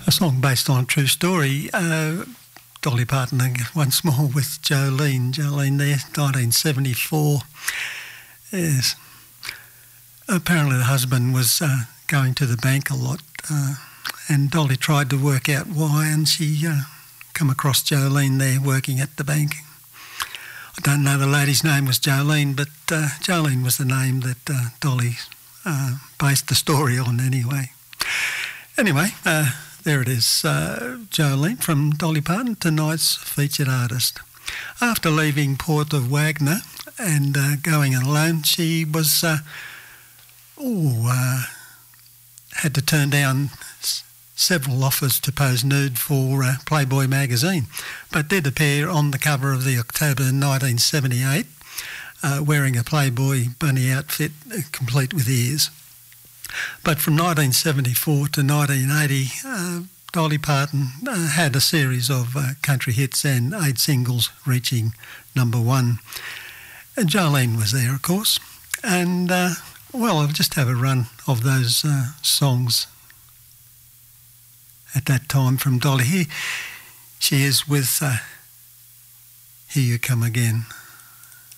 A song based on a true story. Dolly Parton once more with Jolene. Jolene there, 1974. Yes. Apparently the husband was going to the bank a lot and Dolly tried to work out why, and she come across Jolene there working at the bank. I don't know the lady's name was Jolene, but Jolene was the name that Dolly based the story on anyway. Anyway, there it is, Jolene from Dolly Parton, tonight's featured artist. After leaving Port of Wagner and going alone, she was had to turn down several offers to pose nude for Playboy magazine, but did appear on the cover of the October 1978 wearing a Playboy bunny outfit complete with ears. But from 1974 to 1980, Dolly Parton had a series of country hits and 8 singles reaching #1. And Jolene was there, of course. And, I'll just have a run of those songs at that time from Dolly. Here she is with Here You Come Again.